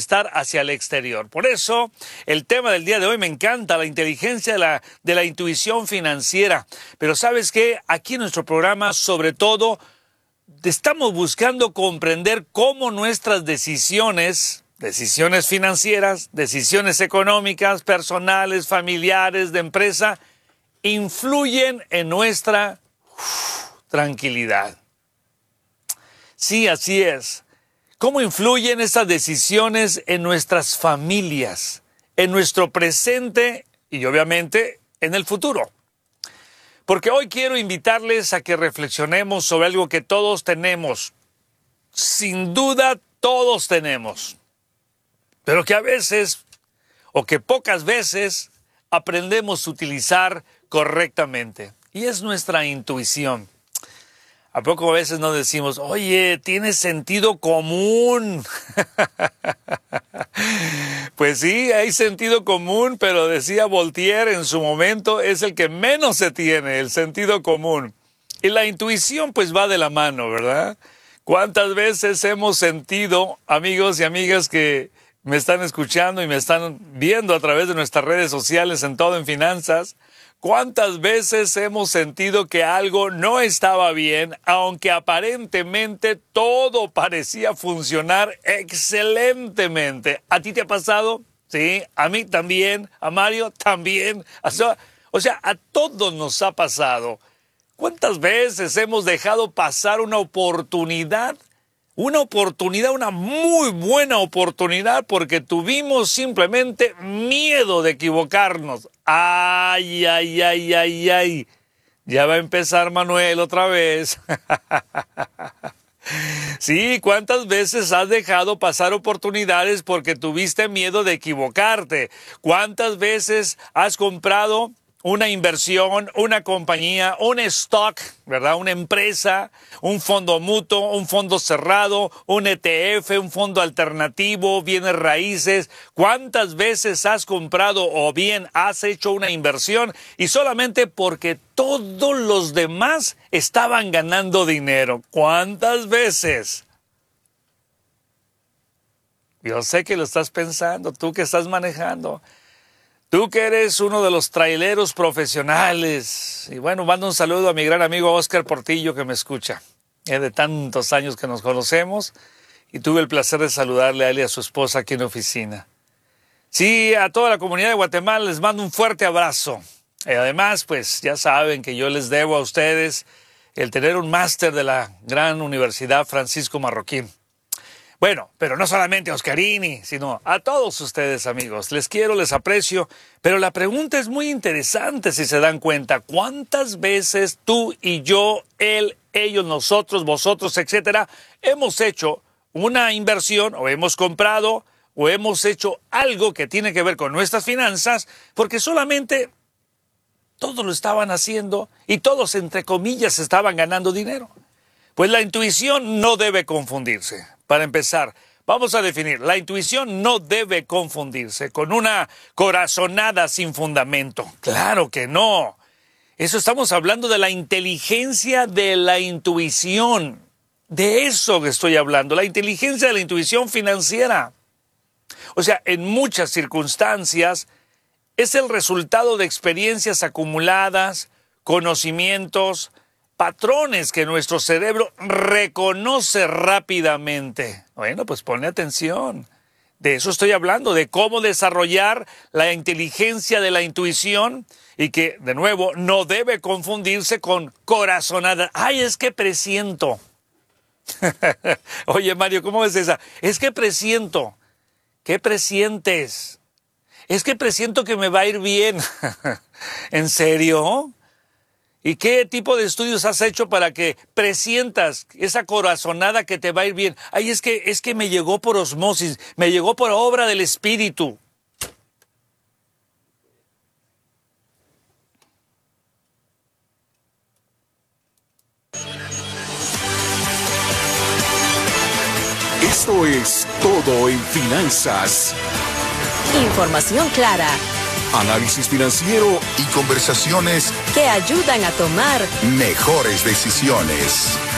manifestar hacia el exterior. Por eso, el tema del día de hoy me encanta, la inteligencia de la intuición financiera. Pero ¿sabes qué? Aquí en nuestro programa, sobre todo, estamos buscando comprender cómo nuestras decisiones financieras, decisiones económicas, personales, familiares, de empresa, influyen en nuestra tranquilidad. Sí, así es. ¿Cómo influyen estas decisiones en nuestras familias, en nuestro presente y obviamente en el futuro? Porque hoy quiero invitarles a que reflexionemos sobre algo que todos tenemos. Sin duda, todos tenemos. Pero que a veces, o que pocas veces, aprendemos a utilizar correctamente. Y es nuestra intuición. ¿A poco a veces nos decimos, oye, tienes sentido común? Pues sí, hay sentido común, pero decía Voltaire en su momento, es el que menos se tiene, el sentido común. Y la intuición pues va de la mano, ¿verdad? ¿Cuántas veces hemos sentido, amigos y amigas que me están escuchando y me están viendo a través de nuestras redes sociales en Todo en Finanzas? ¿Cuántas veces hemos sentido que algo no estaba bien, aunque aparentemente todo parecía funcionar excelentemente? ¿A ti te ha pasado? Sí, a mí también, a Mario también. O sea, a todos nos ha pasado. ¿Cuántas veces hemos dejado pasar una oportunidad? Una muy buena oportunidad porque tuvimos simplemente miedo de equivocarnos. ¡Ay, ay, ay, ay, ay! Ya va a empezar Manuel otra vez. Sí, ¿cuántas veces has dejado pasar oportunidades porque tuviste miedo de equivocarte? ¿Cuántas veces has comprado una inversión, una compañía, un stock, ¿verdad? Una empresa, un fondo mutuo, un fondo cerrado, un ETF, un fondo alternativo, bienes raíces? ¿Cuántas veces has comprado o bien has hecho una inversión y solamente porque todos los demás estaban ganando dinero? ¿Cuántas veces? Yo sé que lo estás pensando, tú que estás manejando. Tú que eres uno de los traileros profesionales. Y bueno, mando un saludo a mi gran amigo Oscar Portillo que me escucha. Es de tantos años que nos conocemos y tuve el placer de saludarle a él y a su esposa aquí en la oficina. Sí, a toda la comunidad de Guatemala les mando un fuerte abrazo. Y además, pues ya saben que yo les debo a ustedes el tener un máster de la gran Universidad Francisco Marroquín. Bueno, pero no solamente a Oscarini, sino a todos ustedes, amigos. Les quiero, les aprecio, pero la pregunta es muy interesante si se dan cuenta. ¿Cuántas veces tú y yo, él, ellos, nosotros, vosotros, etcétera, hemos hecho una inversión o hemos comprado o hemos hecho algo que tiene que ver con nuestras finanzas porque solamente todos lo estaban haciendo y todos, entre comillas, estaban ganando dinero? Pues la intuición no debe confundirse. Para empezar, vamos a definir, la intuición no debe confundirse con una corazonada sin fundamento. ¡Claro que no! Eso estamos hablando de la inteligencia de la intuición. De eso que estoy hablando, la inteligencia de la intuición financiera. O sea, en muchas circunstancias es el resultado de experiencias acumuladas, conocimientos, patrones que nuestro cerebro reconoce rápidamente. Bueno, pues ponle atención. De eso estoy hablando, de cómo desarrollar la inteligencia de la intuición y que, de nuevo, no debe confundirse con corazonada. ¡Ay, es que presiento! Oye, Mario, ¿cómo es esa? Es que presiento. ¿Qué presientes? Es que presiento que me va a ir bien. ¿En serio? ¿Y qué tipo de estudios has hecho para que presientas esa corazonada que te va a ir bien? Ay, es que me llegó por osmosis, me llegó por obra del Espíritu. Esto es Todo en Finanzas. Información clara, Análisis financiero y conversaciones que ayudan a tomar mejores decisiones.